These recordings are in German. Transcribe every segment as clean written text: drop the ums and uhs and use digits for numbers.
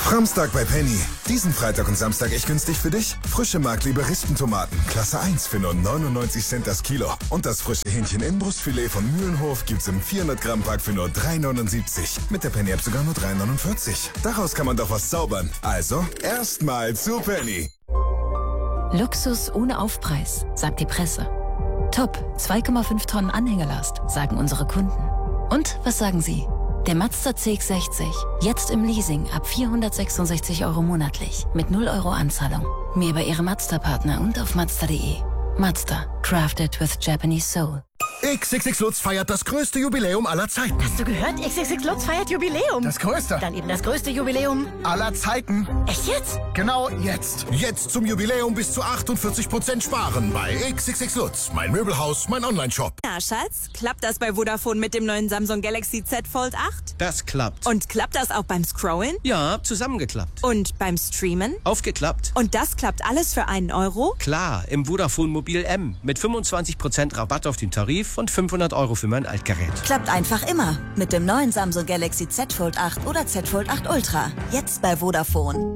Framstag bei Penny. Diesen Freitag und Samstag echt günstig für dich. Frische Mark-Liberisten-Tomaten, Klasse 1 für nur 99 Cent das Kilo. Und das frische Hähnchen-Inbrustfilet von Mühlenhof gibt's im 400-Gramm-Pack für nur 3,79. Mit der Penny-App sogar nur 3,49. Daraus kann man doch was zaubern. Also, erstmal zu Penny. Luxus ohne Aufpreis, sagt die Presse. Top, 2,5 Tonnen Anhängelast, sagen unsere Kunden. Und was sagen Sie? Der Mazda CX-60, jetzt im Leasing ab 466 € monatlich, mit 0 € Anzahlung. Mehr bei Ihrem Mazda-Partner und auf Mazda.de. Mazda, crafted with Japanese soul. XXX Lutz feiert das größte Jubiläum aller Zeiten. Hast du gehört? XXX Lutz feiert Jubiläum. Das größte. Dann eben das größte Jubiläum Aller Zeiten. Echt jetzt? Genau jetzt. Jetzt zum Jubiläum bis zu 48% sparen bei XXX Lutz. Mein Möbelhaus, mein Onlineshop. Na, Schatz, klappt das bei Vodafone mit dem neuen Samsung Galaxy Z Fold 8? Das klappt. Und klappt das auch beim Scrollen? Ja, zusammengeklappt. Und beim Streamen? Aufgeklappt. Und das klappt alles für 1 €? Klar, im Vodafone Mobil M. Mit 25% Rabatt auf den Tarif und 500 € für mein Altgerät. Klappt einfach immer. Mit dem neuen Samsung Galaxy Z Fold 8 oder Z Fold 8 Ultra. Jetzt bei Vodafone.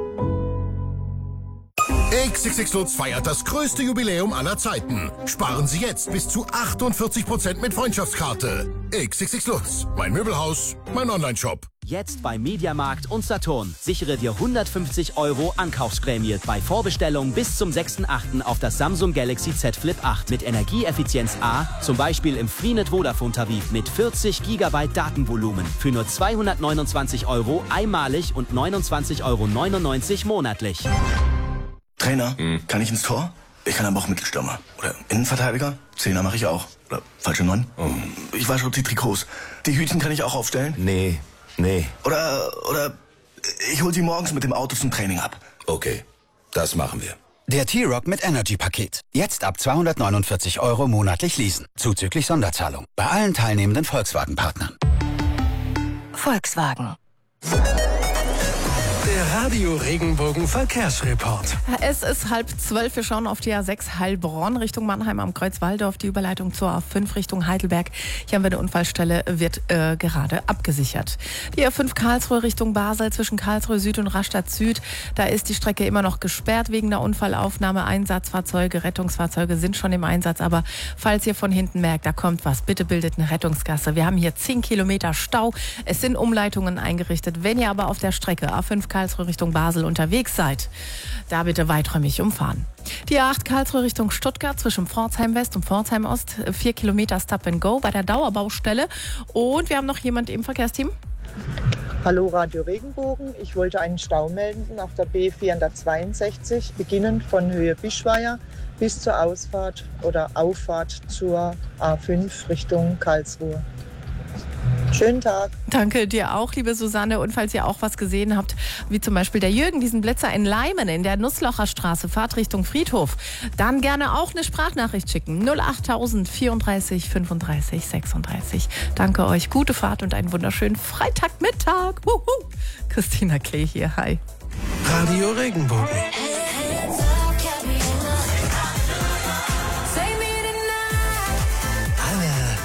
XXX Lutz feiert das größte Jubiläum aller Zeiten. Sparen Sie jetzt bis zu 48% mit Freundschaftskarte. XXX Lutz. Mein Möbelhaus, mein Onlineshop. Jetzt bei Mediamarkt und Saturn. Sichere dir 150 € Ankaufsprämie bei Vorbestellung bis zum 6.8. auf das Samsung Galaxy Z Flip 8 mit Energieeffizienz A, zum Beispiel im Freenet Vodafone Tarif mit 40 GB Datenvolumen für nur 229 € einmalig und 29,99 € monatlich. Trainer, kann ich ins Tor? Ich kann aber auch Mittelstürmer. Oder Innenverteidiger? Zehner mache ich auch. Oder falsche 9. Ich wasche die Trikots. Die Hütchen kann ich auch aufstellen? Nee. Oder ich hol sie morgens mit dem Auto zum Training ab. Okay, das machen wir. Der T-Rock mit Energy-Paket. Jetzt ab 249 € monatlich leasen. Zuzüglich Sonderzahlung. Bei allen teilnehmenden Volkswagen-Partnern. Volkswagen. Der Radio Regenbogen Verkehrsreport. Es ist 11:30. Wir schauen auf die A6 Heilbronn Richtung Mannheim am Kreuz Walldorf. Die Überleitung zur A5 Richtung Heidelberg. Hier haben wir eine Unfallstelle, wird gerade abgesichert. Die A5 Karlsruhe Richtung Basel zwischen Karlsruhe Süd und Rastatt Süd. Da ist die Strecke immer noch gesperrt wegen der Unfallaufnahme. Einsatzfahrzeuge, Rettungsfahrzeuge sind schon im Einsatz. Aber falls ihr von hinten merkt, da kommt was, bitte bildet eine Rettungsgasse. Wir haben hier 10 Kilometer Stau. Es sind Umleitungen eingerichtet. Wenn ihr aber auf der Strecke A5 Karlsruhe Richtung Basel unterwegs seid, da bitte weiträumig umfahren. Die A8 Karlsruhe Richtung Stuttgart zwischen Pforzheim West und Pforzheim Ost, 4 Kilometer Stop and Go bei der Dauerbaustelle. Und wir haben noch jemand im Verkehrsteam. Hallo Radio Regenbogen, ich wollte einen Stau melden auf der B462, beginnend von Höhe Bischweier bis zur Ausfahrt oder Auffahrt zur A5 Richtung Karlsruhe. Schönen Tag. Danke dir auch, liebe Susanne. Und falls ihr auch was gesehen habt, wie zum Beispiel der Jürgen, diesen Blitzer in Leimen in der Nusslocher Straße, Fahrt Richtung Friedhof, dann gerne auch eine Sprachnachricht schicken. 08000 34 35 36. Danke euch, gute Fahrt und einen wunderschönen Freitagmittag. Christina Klee hier, hi. Radio Regenbogen.